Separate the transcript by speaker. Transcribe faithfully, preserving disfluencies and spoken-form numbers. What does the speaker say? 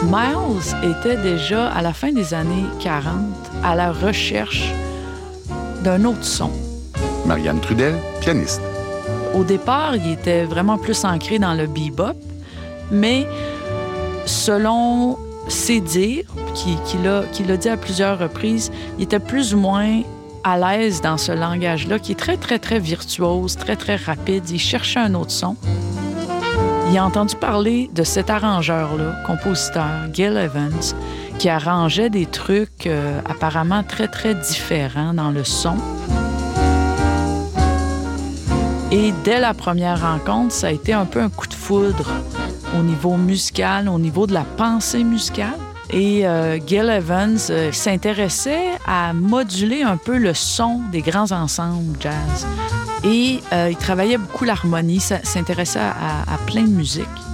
Speaker 1: Miles était déjà, à la fin des années quarante, à la recherche d'un autre son.
Speaker 2: Marianne Trudel, pianiste.
Speaker 1: Au départ, il était vraiment plus ancré dans le bebop, mais selon ses dires, qu'il, qu'il, a, qu'il a dit à plusieurs reprises, il était plus ou moins à l'aise dans ce langage-là, qui est très, très, très virtuose, très, très rapide. Il cherchait un autre son. Il a entendu parler de cet arrangeur-là, compositeur, Gil Evans, qui arrangeait des trucs euh, apparemment très, très différents dans le son. Et dès la première rencontre, ça a été un peu un coup de foudre au niveau musical, au niveau de la pensée musicale. Et euh, Gil Evans euh, s'intéressait à moduler un peu le son des grands ensembles jazz. Et euh, il travaillait beaucoup l'harmonie, ça, s'intéressait à, à plein de musique.